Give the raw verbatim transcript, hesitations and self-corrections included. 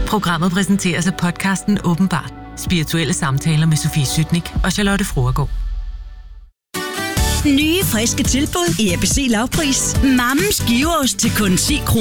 Programmet præsenteres af podcasten Åbenbart. Spirituelle samtaler med Sofie Sytnik og Charlotte Fruergaard. Nye, friske tilbud i A B C Lavpris. Mammens giveost til kun ti kroner.